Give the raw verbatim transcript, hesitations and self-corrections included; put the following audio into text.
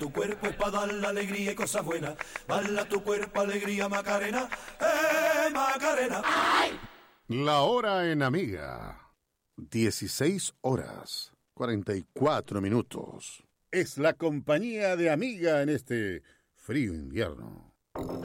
Tu cuerpo es para dar la alegría y cosas buenas. Bala tu cuerpo, alegría, Macarena. ¡Eh, Macarena! ¡Ay! La hora en Amiga. dieciséis horas, cuarenta y cuatro minutos. Es la compañía de Amiga en este frío invierno.